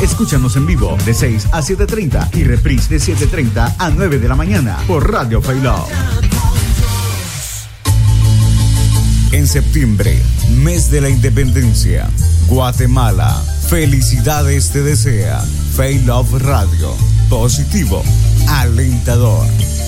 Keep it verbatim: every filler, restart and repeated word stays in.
Escúchanos en vivo de seis a siete treinta y reprise de siete treinta a nueve de la mañana por Radio Failó. En septiembre, mes de la independencia, Guatemala, felicidades te desea. Failó Radio, positivo, alentador.